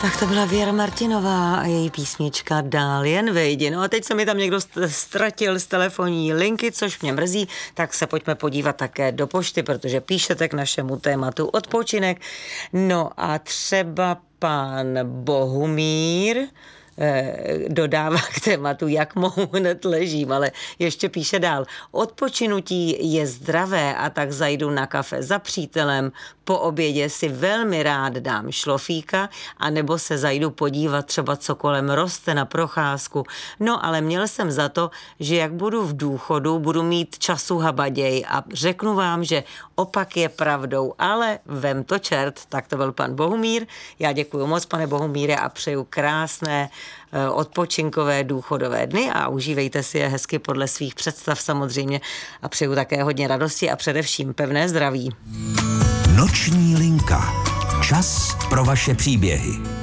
Tak to byla Věra Martinová a její písnička Dál jen vejdi. No a teď se mi tam někdo ztratil z telefonní linky, což mě mrzí, tak se pojďme podívat také do pošty, protože píšete k našemu tématu odpočinek. No a třeba pan Bohumír dodává k tématu, jak mohu, hned ležím, ale ještě píše dál. Odpočinutí je zdravé a tak zajdu na kafe za přítelem, po obědě si velmi rád dám šlofíka, anebo se zajdu podívat třeba, co kolem roste na procházku. No ale měl jsem za to, že jak budu v důchodu, budu mít času habaděj a řeknu vám, že opak je pravdou, ale vem to čert. Tak to byl pan Bohumír. Já děkuji moc, pane Bohumíre, a přeju krásné odpočinkové důchodové dny a užívejte si je hezky podle svých představ samozřejmě a přeju také hodně radosti a především pevné zdraví. Noční linka. Čas pro vaše příběhy.